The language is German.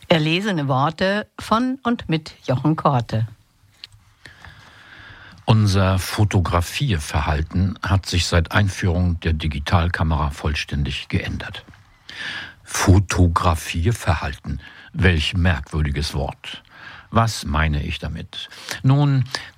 Erlesene Worte von und mit Jochen Korte. Unser Fotografierverhalten hat sich seit Einführung der Digitalkamera vollständig geändert. Fotografierverhalten, welch merkwürdiges Wort. Was meine ich damit? Nun,